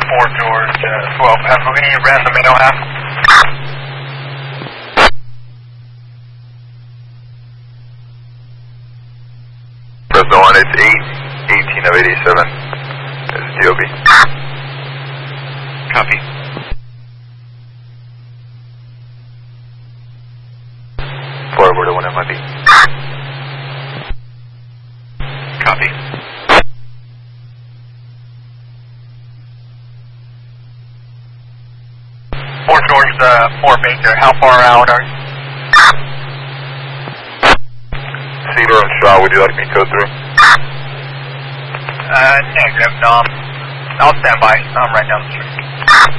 4 George, 12 half. We're going to ran the middle half. Fresno 1, it's 8, 18 of 87. It's DOB. Copy. Forward to 1 MID. Copy. George, 4 Baker, how far out are you? Cedar and Shaw, would you like me to go through? Negative, no. I'll stand by. I'm right down the street.